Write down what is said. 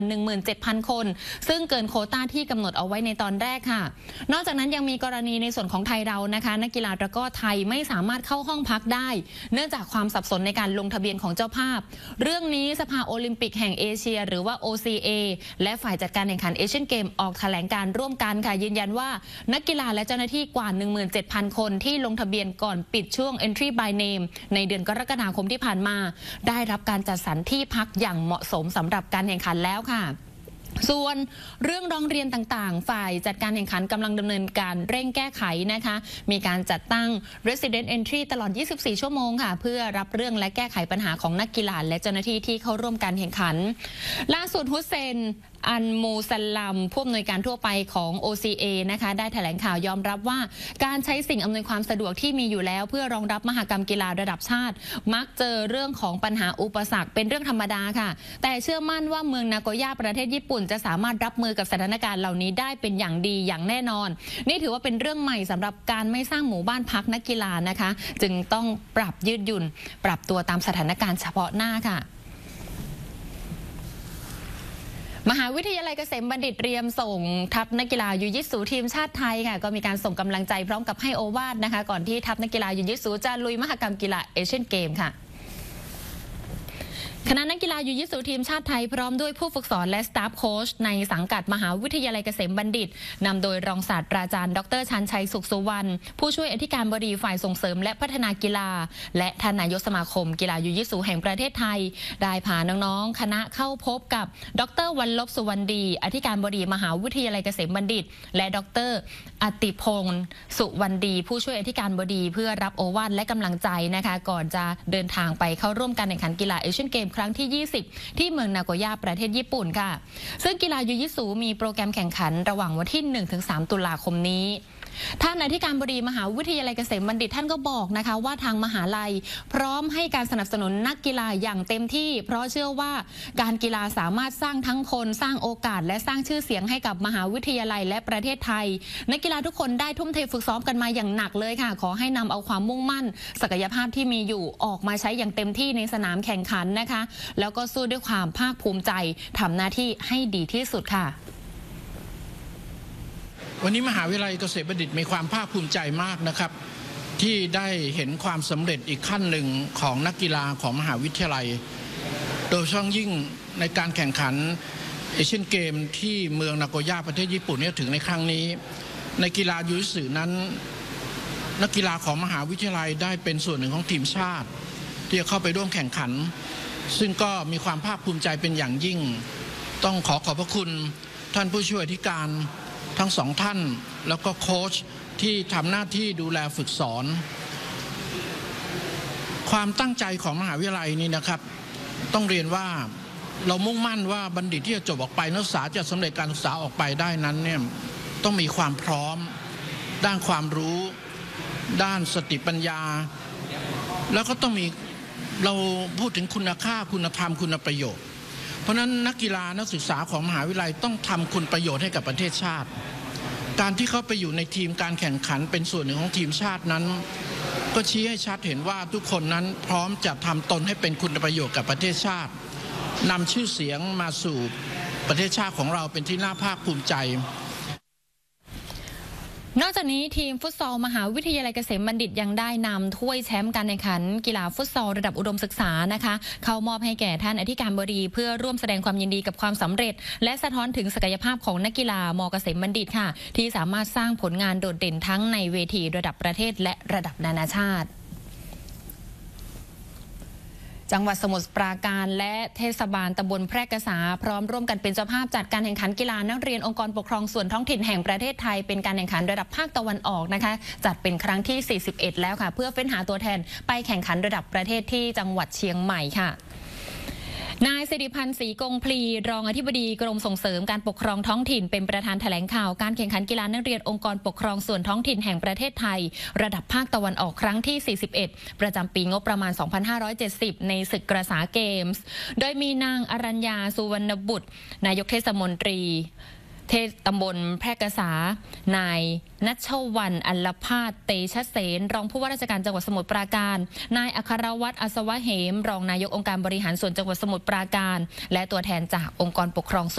17,000 คนซึ่งเกินโควต้าที่กำหนดเอาไว้ในตอนแรกค่ะนอกจากนั้นยังมีกรณีในส่วนของไทยเรานะคะนักกีฬาตะกร้อไทยไม่สามารถเข้าห้องพักได้เนื่องจากความสับสนในการลงทะเบียนของเจ้าภาพเรื่องนี้สภาโอลิมปิกแห่งเอเชียหรือว่า OCA และฝ่ายจัดการแข่งขันเอเชียนเกมออกแถลงการร่วมกันค่ะยืนยันว่านักกีฬาและเจ้าหน้าที่กว่า 17,000 คนที่ลงทะเบียนก่อนปิดช่วง Entry by Name ในเดือนกรกฎาคมที่ผ่านมาได้รับการจัดสรรที่พักอย่างเหมาะสมสำหรับการแข่งขันแล้วค่ะส่วนเรื่องร้องเรียนต่างๆฝ่ายจัดการแข่งขันกำลังดำเนินการเร่งแก้ไขนะคะมีการจัดตั้ง Resident Entry ตลอด 24 ชั่วโมงค่ะเพื่อรับเรื่องและแก้ไขปัญหาของนักกีฬาและเจ้าหน้าที่ที่เข้าร่วมการแข่งขันล่าสุดฮุสเซนอันมูซัลลัมผู้อำนวยการทั่วไปของ OCA นะคะได้แถลงข่าวยอมรับว่าการใช้สิ่งอำนวยความสะดวกที่มีอยู่แล้วเพื่อรองรับมหกรรมกีฬาระดับชาติมักเจอเรื่องของปัญหาอุปสรรคเป็นเรื่องธรรมดาค่ะแต่เชื่อมั่นว่าเมืองนาโกย่าประเทศญี่ปุ่นจะสามารถรับมือกับสถานการณ์เหล่านี้ได้เป็นอย่างดีอย่างแน่นอนนี่ถือว่าเป็นเรื่องใหม่สำหรับการไม่สร้างหมู่บ้านพักนักกีฬานะคะจึงต้องปรับยืดหยุ่นปรับตัวตามสถานการณ์เฉพาะหน้าค่ะมหาวิทยาลัยเกษมบัณฑิตเตรียมส่งทัพนักกีฬายูยิสูทีมชาติไทยค่ะก็มีการส่งกำลังใจพร้อมกับให้โอวาทนะคะก่อนที่ทัพนักกีฬายูยิสูจะลุยมหกรรมกีฬาเอเชียนเกมค่ะคณะนักกีฬายูยิสูทีมชาติไทยพร้อมด้วยผู้ฝึกสอนและสตาฟโค้ชในสังกัดมหาวิทยาลัยเกษมบัณฑิตนำโดยรองศาสตราจารย์ดร.ชันชัยสุขสุวรรณผู้ช่วยอธิการบดีฝ่ายส่งเสริมและพัฒนากีฬาและท่านนายกสมาคมกีฬายูยิสูแห่งประเทศไทยได้พาน้องๆคณะเข้าพบกับดร.วรรลบสุวรรณดีอธิการบดีมหาวิทยาลัยเกษมบัณฑิตและดร.อติพงศ์สุวรรณดีผู้ช่วยอธิการบดีเพื่อรับโอวาทและกำลังใจนะคะก่อนจะเดินทางไปเข้าร่วมการแข่งขันกีฬาเอเชียนเกมครั้งที่ 20ที่เมืองนาโกย่าประเทศญี่ปุ่นค่ะซึ่งกีฬายูยิสูมีโปรแกรมแข่งขันระหว่างวันที่ 1-3 ตุลาคมนี้ท่านอธิการบดีมหาวิทยาลัยเกษมบัณฑิตท่านก็บอกนะคะว่าทางมหาลัยพร้อมให้การสนับสนุนนักกีฬาอย่างเต็มที่เพราะเชื่อว่าการกีฬาสามารถสร้างทั้งคนสร้างโอกาสและสร้างชื่อเสียงให้กับมหาวิทยาลัยและประเทศไทยนักกีฬาทุกคนได้ทุ่มเทฝึกซ้อมกันมาอย่างหนักเลยค่ะขอให้นำเอาความมุ่งมั่นศักยภาพที่มีอยู่ออกมาใช้อย่างเต็มที่ในสนามแข่งขันนะคะแล้วก็สู้ด้วยความภาคภูมิใจทำหน้าที่ให้ดีที่สุดค่ะวันนี้มหาวิทยาลัยเกษมบัณฑิตมีความภาคภูมิใจมากนะครับที่ได้เห็นความสำเร็จอีกขั้นหนึ่งของนักกีฬาของมหาวิทยาลัยโดยเฉพาะยิ่งในการแข่งขันเอเชียนเกมที่เมืองนาโกย่าประเทศญี่ปุ่นเนี่ยถึงในครั้งนี้ในกีฬายูยิสึนั้นนักกีฬาของมหาวิทยาลัยได้เป็นส่วนหนึ่งของทีมชาติที่จะเข้าไปร่วมแข่งขันซึ่งก็มีความภาคภูมิใจเป็นอย่างยิ่งต้องขอบพระคุณท่านผู้ช่วยอธิการทั้งสองท่านแล้วก็โค้ชที่ทำหน้าที่ดูแลฝึกสอนความตั้งใจของมหาวิทยาลัยนี้นะครับต้องเรียนว่าเรามุ่งมั่นว่าบัณฑิตที่จะจบออกไปนักศึกษาจะสำเร็จการศึกษาออกไปได้นั้นเนี่ยต้องมีความพร้อมด้านความรู้ด้านสติปัญญาแล้วก็ต้องมีเราพูดถึงคุณค่าคุณธรรมคุณประโยชน์เพราะนั้นนักกีฬานักศึกษาของมหาวิทยาลัยต้องทำคุณประโยชน์ให้กับประเทศชาติการที่เขาไปอยู่ในทีมการแข่งขันเป็นส่วนหนึ่งของทีมชาตินั้นก็ชี้ให้ชัดเห็นว่าทุกคนนั้นพร้อมจะทำตนให้เป็นคุณประโยชน์กับประเทศชาตินำชื่อเสียงมาสู่ประเทศชาติของเราเป็นที่น่าภาคภูมิใจนอกจากนี้ทีมฟุตซอลมหาวิทยาลัยเกษมบัณฑิตยังได้นำถ้วยแชมป์การแข่งขันกีฬาฟุตซอลระดับอุดมศึกษานะคะเข้ามอบให้แก่ท่านอธิการบดีเพื่อร่วมแสดงความยินดีกับความสำเร็จและสะท้อนถึงศักยภาพของนักกีฬามเกษมบัณฑิตค่ะที่สามารถสร้างผลงานโดดเด่นทั้งในเวทีระดับประเทศและระดับนานาชาติจังหวัดสมุทรปราการและเทศบาลตำบลแพร่กษาพร้อมร่วมกันเป็นเจ้าภาพจัดการแข่งขันกีฬานักเรียนองค์กรปกครองส่วนท้องถิ่นแห่งประเทศไทยเป็นการแข่งขันระดับภาคตะวันออกนะคะจัดเป็นครั้งที่ 41 แล้วค่ะเพื่อเฟ้นหาตัวแทนไปแข่งขันระดับประเทศที่จังหวัดเชียงใหม่ค่ะนายสิริพันธ์ศรีกงพลีรองอธิบดีกรมส่งเสริมการปกครองท้องถิ่นเป็นประธานแถลงข่าวการแข่งขันกีฬานักเรียนองค์กรปกครองส่วนท้องถิ่นแห่งประเทศไทยระดับภาคตะวันออกครั้งที่ 41 ประจำปีงบประมาณ 2570 ในศึกกระษาเกมส์โดยมีนางอรัญญาสุวรรณบุตรนายกเทศมนตรี เทศตำบลแพร่กษานายณัชวรรณอัลลภาสเตชะเสนรองผู้ว่าราชการจังหวัดสมุทรปราการนายอัครวัฒน์อัศวะเหมรองนายกองค์การบริหารส่วนจังหวัดสมุทรปราการและตัวแทนจากองค์กรปกครอง